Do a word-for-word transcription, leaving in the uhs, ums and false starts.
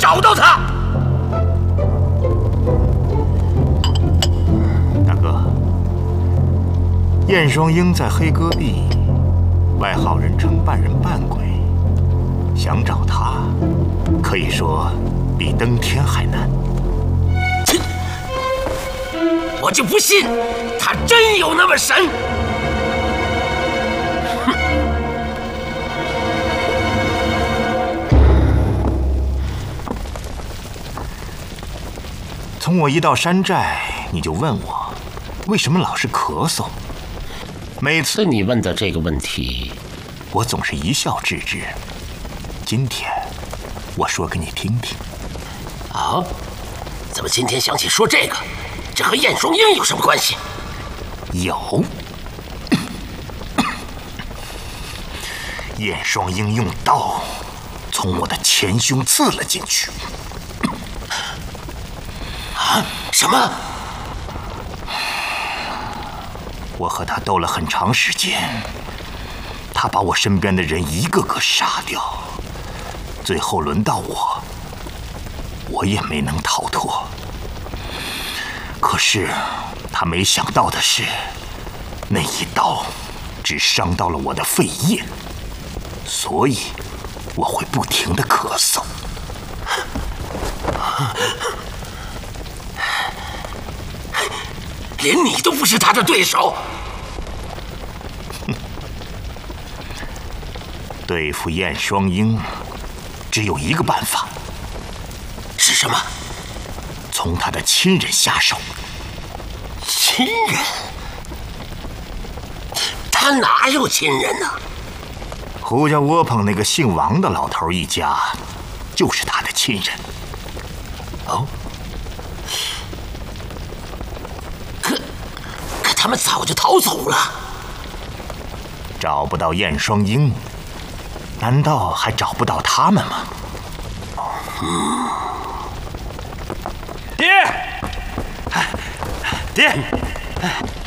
找到他。 大哥，燕双鹰在黑戈壁，外号人称半人半鬼，想找他，可以说比登天还难。 切！我就不信他真有那么神。 从我一到山寨，你就问我为什么老是咳嗽。每次你问的这个问题， 我总是一笑置之。今天我说给你听听。 啊？怎么今天想起说这个？这和燕双鹰有什么关系？ 有。燕双鹰用刀从我的前胸刺了进去。 啊！什么？ 我和他斗了很长时间，他把我身边的人一个个杀掉，最后轮到我，我也没能逃脱。可是他没想到的是，那一刀只伤到了我的肺叶，所以我会不停地咳嗽。 连你都不是他的对手。 对付燕双鹰，只有一个办法。 是什么？ 从他的亲人下手。 亲人？他哪有亲人呢？ 胡家窝棚那个姓王的老头一家，就是他的亲人。 哦。 他们早就逃走了， 找不到燕双鹰，难道还找不到他们吗？ 嗯， 爹，爹，